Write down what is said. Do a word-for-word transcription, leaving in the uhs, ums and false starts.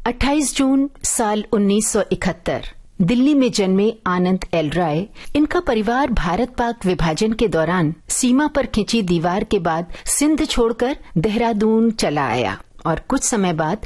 अट्ठाईस जून साल उन्नीस सौ इकहत्तर दिल्ली में जन्मे आनंद एल राय। इनका परिवार भारत पाक विभाजन के दौरान सीमा पर खिंची दीवार के बाद सिंध छोड़कर देहरादून चला आया और कुछ समय बाद